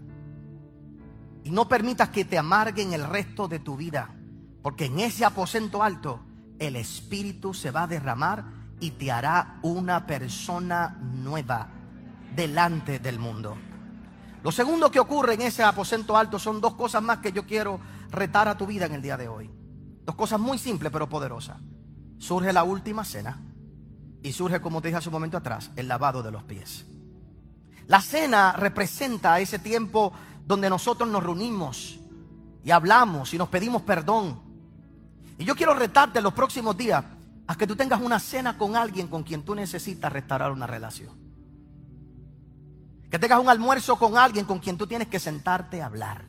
Y no permitas que te amarguen el resto de tu vida, porque en ese aposento alto el Espíritu se va a derramar y te hará una persona nueva delante del mundo. Lo segundo que ocurre en ese aposento alto son dos cosas más que yo quiero retar a tu vida en el día de hoy. Dos cosas muy simples pero poderosas. Surge la última cena y surge, como te dije hace un momento atrás, el lavado de los pies. La cena representa ese tiempo donde nosotros nos reunimos y hablamos y nos pedimos perdón. Y yo quiero retarte en los próximos días a que tú tengas una cena con alguien con quien tú necesitas restaurar una relación. Que tengas un almuerzo con alguien con quien tú tienes que sentarte a hablar.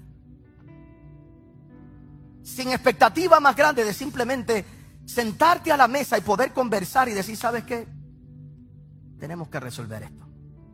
Sin expectativa más grande de simplemente sentarte a la mesa y poder conversar y decir, ¿sabes qué? Tenemos que resolver esto.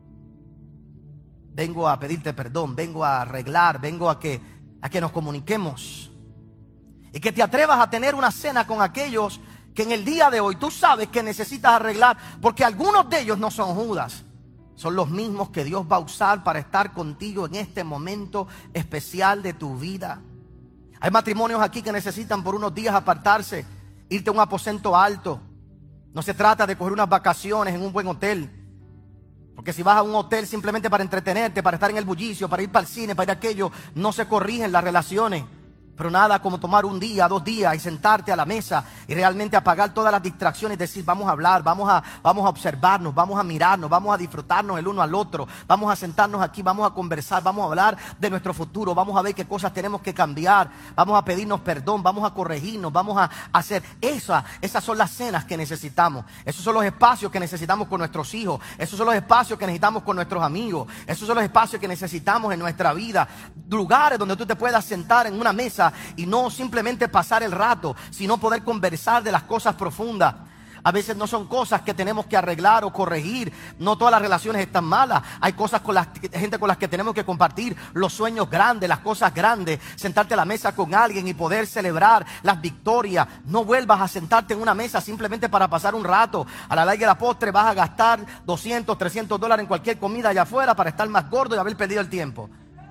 Vengo a pedirte perdón, vengo a arreglar, vengo a que nos comuniquemos. Y que te atrevas a tener una cena con aquellos que en el día de hoy tú sabes que necesitas arreglar, porque algunos de ellos no son Judas. Son los mismos que Dios va a usar para estar contigo en este momento especial de tu vida. Hay matrimonios aquí que necesitan por unos días apartarse, irte a un aposento alto. No se trata de coger unas vacaciones en un buen hotel. Porque si vas a un hotel simplemente para entretenerte, para estar en el bullicio, para ir para el cine, para ir a aquello, no se corrigen las relaciones. Pero nada como tomar un día, 2 días y sentarte a la mesa y realmente apagar todas las distracciones y decir, vamos a hablar, vamos a observarnos, vamos a mirarnos, vamos a disfrutarnos el uno al otro, vamos a sentarnos aquí, vamos a conversar, vamos a hablar de nuestro futuro, vamos a ver qué cosas tenemos que cambiar, vamos a pedirnos perdón, vamos a corregirnos, vamos a hacer esas son las cenas que necesitamos. Esos son los espacios que necesitamos con nuestros hijos, esos son los espacios que necesitamos con nuestros amigos, esos son los espacios que necesitamos en nuestra vida, lugares donde tú te puedas sentar en una mesa y no simplemente pasar el rato, sino poder conversar de las cosas profundas. A veces no son cosas que tenemos que arreglar o corregir. No todas las relaciones están malas. Hay cosas con gente con las que tenemos que compartir los sueños grandes, las cosas grandes. Sentarte a la mesa con alguien y poder celebrar las victorias. No vuelvas a sentarte en una mesa simplemente para pasar un rato. A la larga de la postre vas a gastar $200, $300 en cualquier comida allá afuera para estar más gordo y haber perdido el tiempo.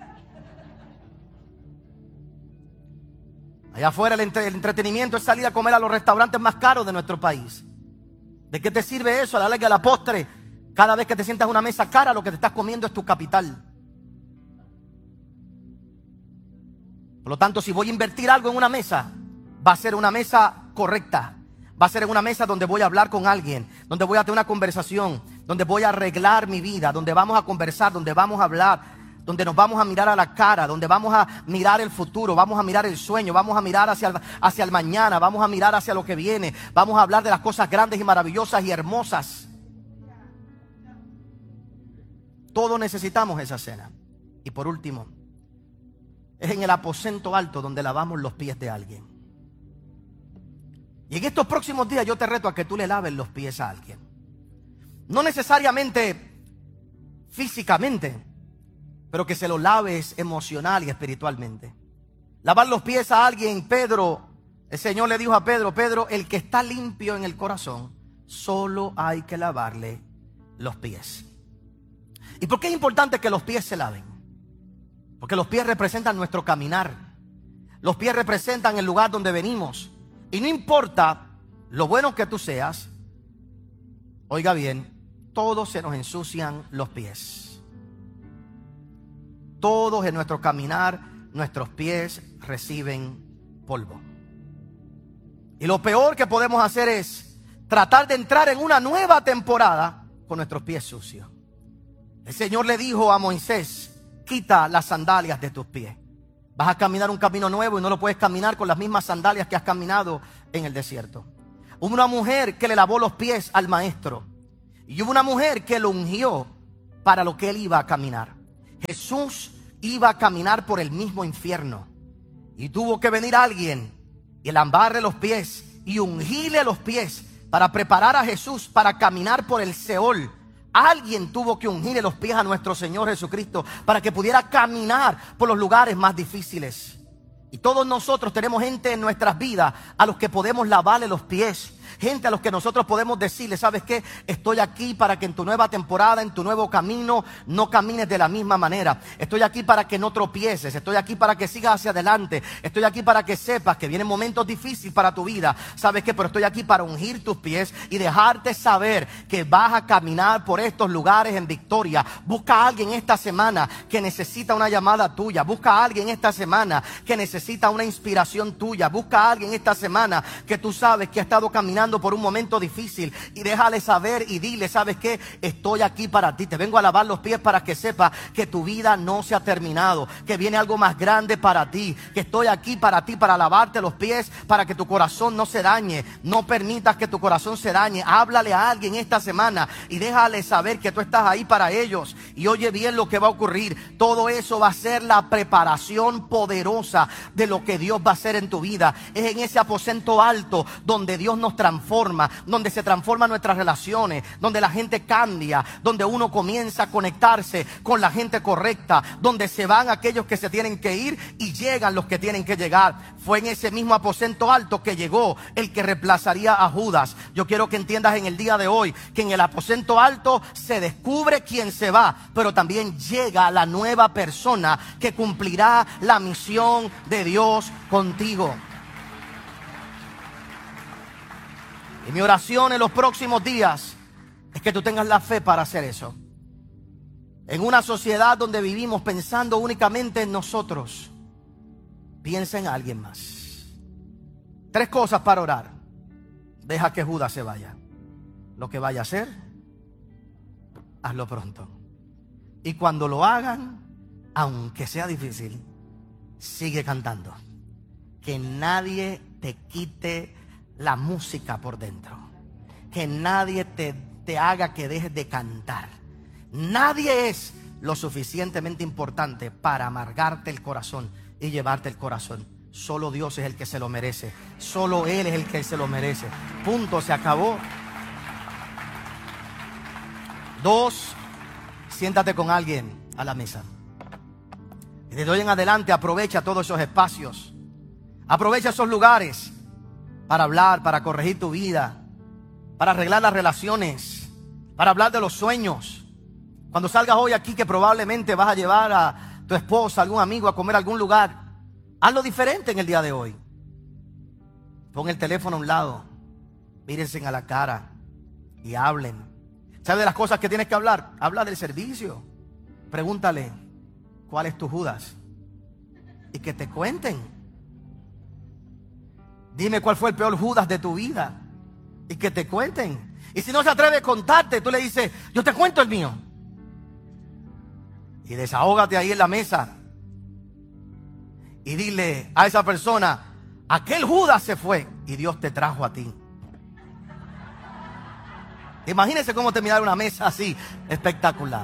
Allá afuera el entretenimiento es salir a comer a los restaurantes más caros de nuestro país. ¿De qué te sirve eso? A la larga de la postre, cada vez que te sientas a una mesa cara, lo que te estás comiendo es tu capital. Por lo tanto, si voy a invertir algo en una mesa, va a ser una mesa correcta. Va a ser en una mesa donde voy a hablar con alguien, donde voy a tener una conversación, donde voy a arreglar mi vida, donde vamos a conversar, donde vamos a hablar, donde nos vamos a mirar a la cara, donde vamos a mirar el futuro, vamos a mirar el sueño, vamos a mirar hacia el mañana, vamos a mirar hacia lo que viene, vamos a hablar de las cosas grandes y maravillosas y hermosas. Todos necesitamos esa cena. Y por último, es en el aposento alto donde lavamos los pies de alguien. Y en estos próximos días yo te reto a que tú le laves los pies a alguien. No necesariamente físicamente, pero que se lo laves emocional y espiritualmente. Lavar los pies a alguien, el Señor le dijo a Pedro, Pedro, el que está limpio en el corazón, solo hay que lavarle los pies. ¿Y por qué es importante que los pies se laven? Porque los pies representan nuestro caminar. Los pies representan el lugar donde venimos. Y no importa lo bueno que tú seas, oiga bien, todos se nos ensucian los pies. Todos en nuestro caminar, nuestros pies reciben polvo. Y lo peor que podemos hacer es tratar de entrar en una nueva temporada con nuestros pies sucios. El Señor le dijo a Moisés, quita las sandalias de tus pies. Vas a caminar un camino nuevo y no lo puedes caminar con las mismas sandalias que has caminado en el desierto. Hubo una mujer que le lavó los pies al maestro. Y hubo una mujer que lo ungió para lo que él iba a caminar. Jesús iba a caminar por el mismo infierno y tuvo que venir alguien y lavarle los pies y ungirle los pies para preparar a Jesús para caminar por el Seol. Alguien tuvo que ungirle los pies a nuestro Señor Jesucristo para que pudiera caminar por los lugares más difíciles. Y todos nosotros tenemos gente en nuestras vidas a los que podemos lavarle los pies. gente a los que nosotros podemos decirle, ¿sabes qué? Estoy aquí para que en tu nueva temporada, en tu nuevo camino, no camines de la misma manera. Estoy aquí para que no tropieces. Estoy aquí para que sigas hacia adelante. Estoy aquí para que sepas que vienen momentos difíciles para tu vida. ¿Sabes qué? Pero estoy aquí para ungir tus pies y dejarte saber que vas a caminar por estos lugares en victoria. Busca a alguien esta semana que necesita una llamada tuya. Busca a alguien esta semana que necesita una inspiración tuya. Busca a alguien esta semana que tú sabes que ha estado caminando por un momento difícil y déjale saber y dile, ¿sabes qué? Estoy aquí para ti. Te vengo a lavar los pies para que sepas que tu vida no se ha terminado, que viene algo más grande para ti, que estoy aquí para ti, para lavarte los pies, para que tu corazón no se dañe. No permitas que tu corazón se dañe. Háblale a alguien esta semana y déjale saber que tú estás ahí para ellos. Y oye bien lo que va a ocurrir. Todo eso va a ser la preparación poderosa de lo que Dios va a hacer en tu vida. Es en ese aposento alto donde Dios nos transforma, donde se transforman nuestras relaciones, donde la gente cambia, donde uno comienza a conectarse con la gente correcta, donde se van aquellos que se tienen que ir y llegan los que tienen que llegar. Fue en ese mismo aposento alto que llegó el que reemplazaría a Judas. Yo quiero que entiendas en el día de hoy que en el aposento alto se descubre quién se va, pero también llega la nueva persona que cumplirá la misión de Dios contigo. Y mi oración en los próximos días es que tú tengas la fe para hacer eso. En una sociedad donde vivimos pensando únicamente en nosotros, piensa en alguien más. 3 cosas para orar. Deja que Judas se vaya. Lo que vaya a hacer, hazlo pronto. Y cuando lo hagan, aunque sea difícil, sigue cantando. Que nadie te quite la música por dentro. Que nadie te haga que dejes de cantar. Nadie es lo suficientemente importante para amargarte el corazón y llevarte el corazón. Solo Dios es el que se lo merece. Solo Él es el que se lo merece. Punto, se acabó. 2, siéntate con alguien a la mesa. Y desde hoy en adelante aprovecha todos esos espacios. Aprovecha esos lugares para hablar, para corregir tu vida, para arreglar las relaciones, para hablar de los sueños. Cuando salgas hoy aquí, que probablemente vas a llevar a tu esposa, algún amigo a comer a algún lugar, hazlo diferente en el día de hoy. Pon el teléfono a un lado, mírense a la cara y hablen. ¿Sabes de las cosas que tienes que hablar? Habla del servicio. Pregúntale, ¿cuál es tu Judas? Y que te cuenten. Dime cuál fue el peor Judas de tu vida y que te cuenten. Y si no se atreve a contarte, tú le dices, yo te cuento el mío. Y desahógate ahí en la mesa. Y dile a esa persona, aquel Judas se fue y Dios te trajo a ti. Imagínense cómo terminar una mesa así, espectacular.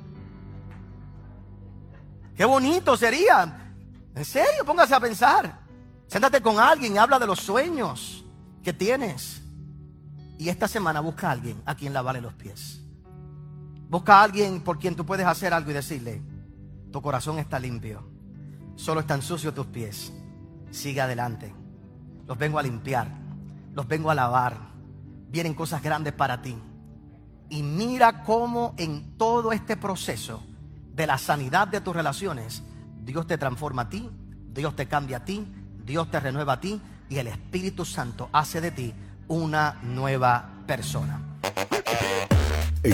Qué bonito sería. En serio, póngase a pensar. Siéntate con alguien y habla de los sueños que tienes. Y esta semana busca a alguien a quien lavarle los pies. Busca a alguien por quien tú puedes hacer algo y decirle, tu corazón está limpio, solo están sucios tus pies. Sigue adelante. Los vengo a limpiar, los vengo a lavar. Vienen cosas grandes para ti. Y mira cómo en todo este proceso de la sanidad de tus relaciones, Dios te transforma a ti, Dios te cambia a ti, Dios te renueva a ti y el Espíritu Santo hace de ti una nueva persona. En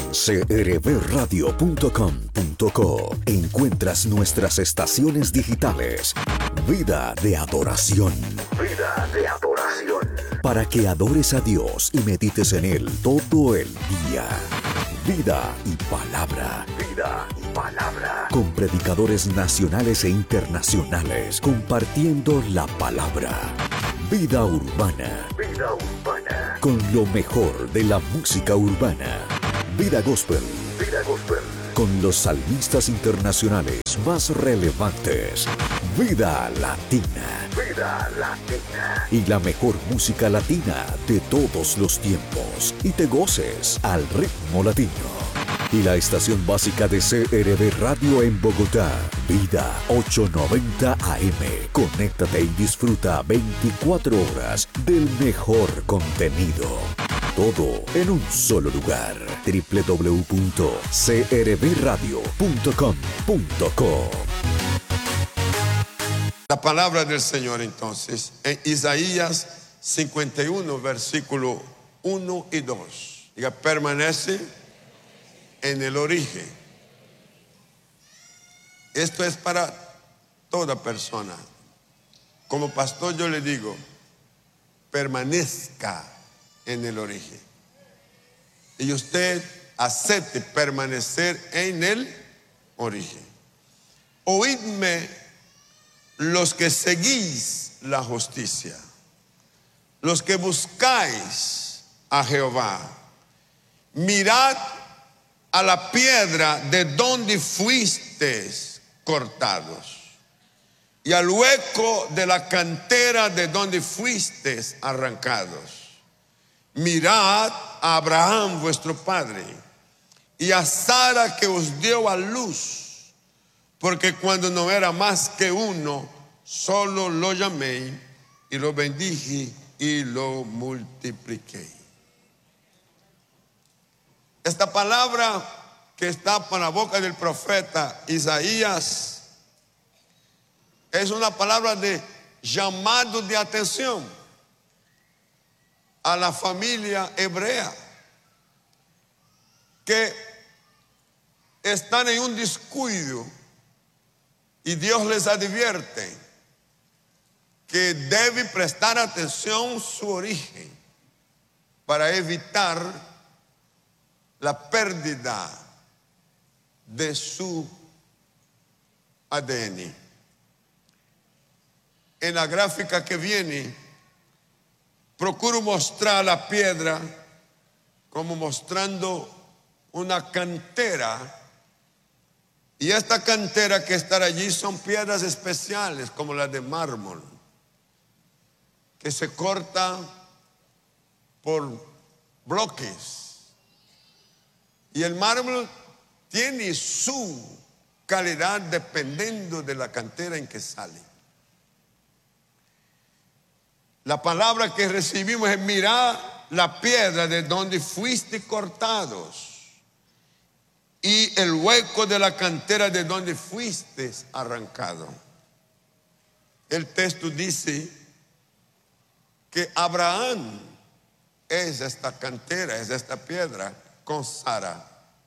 crbradio.com.co encuentras nuestras estaciones digitales. Vida de adoración. Vida de adoración. Para que adores a Dios y medites en Él todo el día. Vida y palabra. Vida y palabra. Con predicadores nacionales e internacionales compartiendo la palabra. Vida urbana. Vida urbana. Con lo mejor de la música urbana. Vida Gospel. Vida Gospel. Con los salmistas internacionales más relevantes. Vida Latina. Vida Latina. Y la mejor música latina de todos los tiempos. Y te goces al ritmo latino. Y la estación básica de CRB Radio en Bogotá. Vida 890 AM. Conéctate y disfruta 24 horas del mejor contenido. Todo en un solo lugar. www.crbradio.com.co. La palabra del Señor entonces en Isaías 51, versículo 1 y 2. Diga, permanece en el origen. Esto es para toda persona. Como pastor yo le digo, permanezca en el origen. Y usted acepte permanecer en el origen. Oídme los que seguís la justicia, los que buscáis a Jehová. Mirad a la piedra de donde fuisteis cortados, y al hueco de la cantera de donde fuisteis arrancados. Mirad a Abraham vuestro padre, y a Sara que os dio a luz, porque cuando no era más que uno, solo lo llamé y lo bendije y lo multipliqué. Esta palabra que está por la boca del profeta Isaías es una palabra de llamado de atención a la familia hebrea, que están en un descuido. Y Dios les advierte que debe prestar atención a su origen para evitar la pérdida de su ADN. En la gráfica que viene, procuro mostrar la piedra como mostrando una cantera. Y esta cantera que está allí son piedras especiales como las de mármol, que se corta por bloques. Y el mármol tiene su calidad dependiendo de la cantera en que sale. La palabra que recibimos es: mirad la piedra de donde fuiste cortados, y el hueco de la cantera de donde fuiste arrancado. El texto dice que Abraham es esta cantera, es esta piedra con Sara.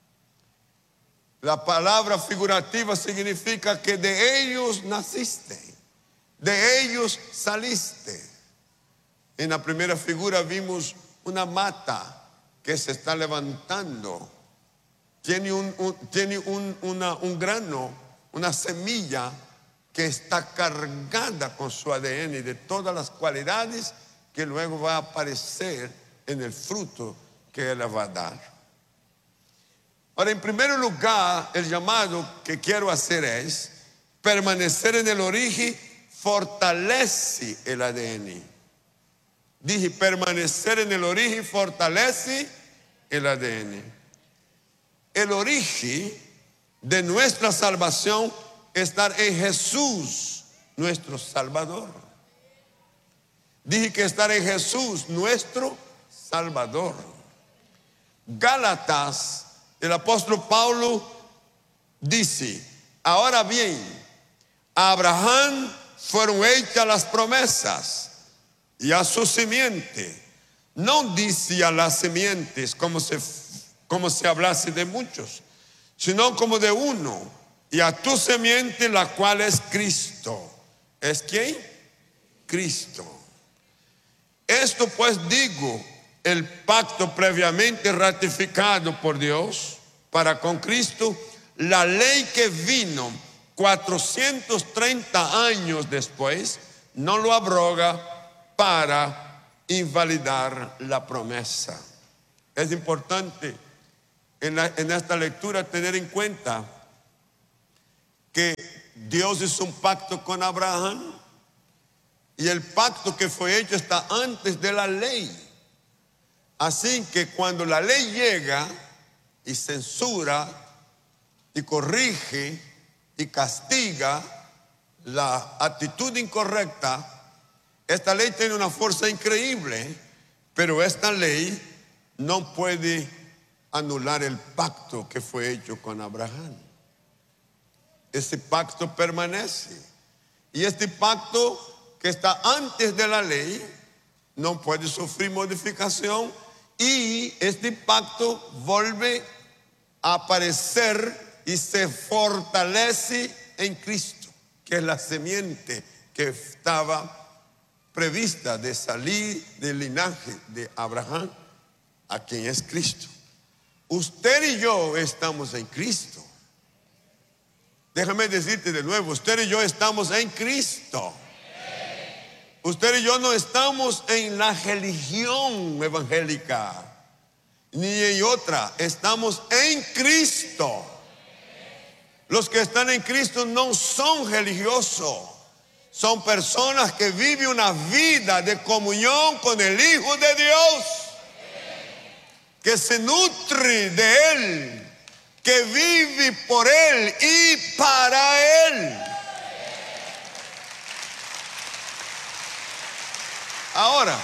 La palabra figurativa significa que de ellos naciste, de ellos saliste. En la primera figura vimos una mata que se está levantando. Tiene un grano, una semilla que está cargada con su ADN de todas las cualidades que luego va a aparecer en el fruto que él va a dar. Ahora, en primer lugar, el llamado que quiero hacer es: permanecer en el origen fortalece el ADN. Dije, permanecer en el origen fortalece el ADN. El origen de nuestra salvación está en Jesús, nuestro Salvador. Dije que estar en Jesús, nuestro Salvador. Gálatas, el apóstol Pablo dice: ahora bien, a Abraham fueron hechas las promesas, y a su simiente. No dice a las simientes como si hablase de muchos, sino como de uno, y a tu simiente, la cual es Cristo. ¿Es quién? Cristo. Esto pues digo, el pacto previamente ratificado por Dios para con Cristo, la ley que vino 430 años después, no lo abroga para invalidar la promesa. Es importante en esta lectura tener en cuenta que Dios hizo un pacto con Abraham, y el pacto que fue hecho está antes de la ley. Así que cuando la ley llega y censura y corrige y castiga la actitud incorrecta, esta ley tiene una fuerza increíble, pero esta ley no puede anular el pacto que fue hecho con Abraham. Ese pacto permanece. Y este pacto que está antes de la ley no puede sufrir modificación, y este pacto vuelve a aparecer y se fortalece en Cristo, que es la simiente que estaba prevista de salir del linaje de Abraham, a quien es Cristo. Usted y yo estamos en Cristo. Déjame decirte de nuevo, usted y yo estamos en Cristo. Usted y yo no estamos en la religión evangélica, ni en otra. Estamos en Cristo. Los que están en Cristo no son religiosos. Son personas que viven una vida de comunión con el Hijo de Dios, que se nutre de Él, que vive por Él y para Él. Ahora,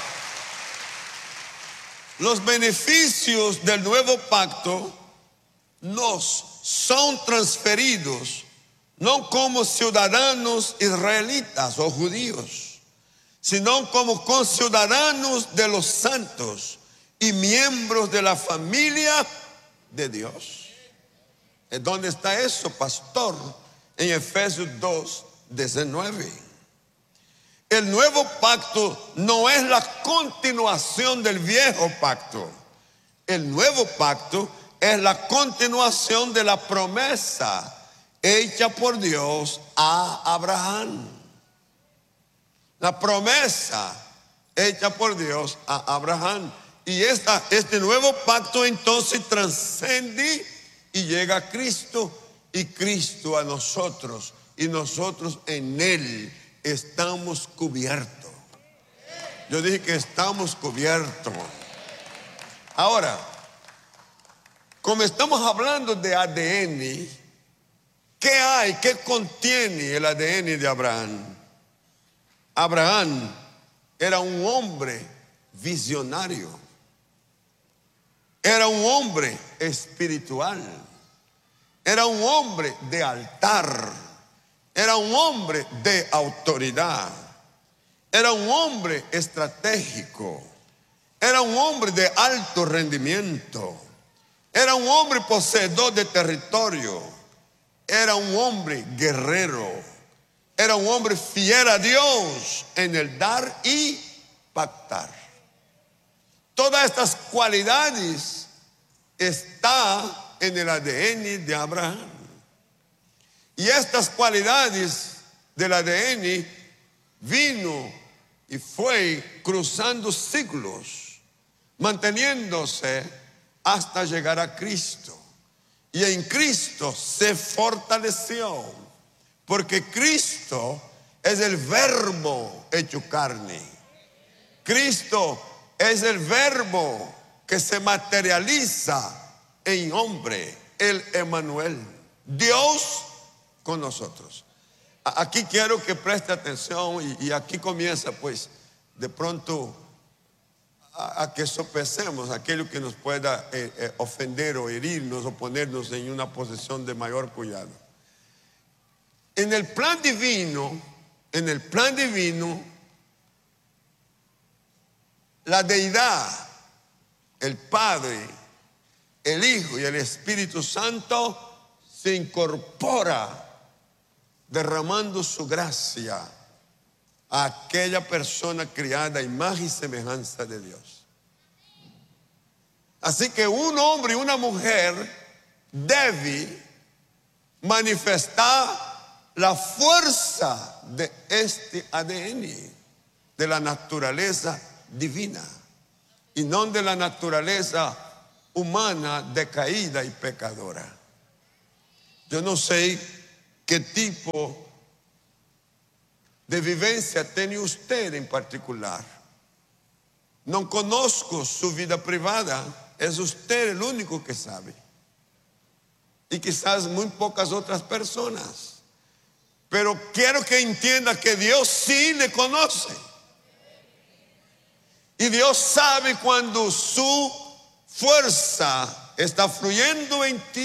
los beneficios del nuevo pacto nos son transferidos no como ciudadanos israelitas o judíos, sino como conciudadanos de los santos y miembros de la familia de Dios. ¿Dónde está eso, pastor? En Efesios 2:19. El nuevo pacto no es la continuación del viejo pacto. El nuevo pacto es la continuación de la promesa hecha por Dios a Abraham. La promesa hecha por Dios a Abraham. Y este nuevo pacto entonces trasciende y llega a Cristo, y Cristo a nosotros, y nosotros en Él estamos cubiertos. Yo dije que estamos cubiertos. Ahora, como estamos hablando de ADN, ¿qué hay? ¿Qué contiene el ADN de Abraham? Abraham era un hombre visionario. Era un hombre espiritual. Era un hombre de altar. Era un hombre de autoridad. Era un hombre estratégico. Era un hombre de alto rendimiento. Era un hombre poseedor de territorio. Era un hombre guerrero. Era un hombre fiel a Dios en el dar y pactar. Todas estas cualidades están en el ADN de Abraham. Y estas cualidades del ADN vino y fue cruzando siglos, manteniéndose hasta llegar a Cristo. Y en Cristo se fortaleció, porque Cristo es el verbo hecho carne. Cristo es el verbo que se materializa en hombre, el Emmanuel, Dios con nosotros. Aquí quiero que preste atención, y aquí comienza pues de pronto a que sopesemos aquello que nos pueda ofender o herirnos o ponernos en una posición de mayor cuidado. En el plan divino, la deidad, el Padre, el Hijo y el Espíritu Santo se incorpora, derramando su gracia a aquella persona creada a imagen y semejanza de Dios. Así que un hombre y una mujer deben manifestar la fuerza de este ADN, de la naturaleza divina, y no de la naturaleza humana decaída y pecadora. Yo no sé qué tipo de vivencia tiene usted en particular. No conozco su vida privada, es usted el único que sabe. Y quizás muy pocas otras personas. Pero quiero que entienda que Dios sí le conoce. Y Dios sabe cuando su fuerza está fluyendo en ti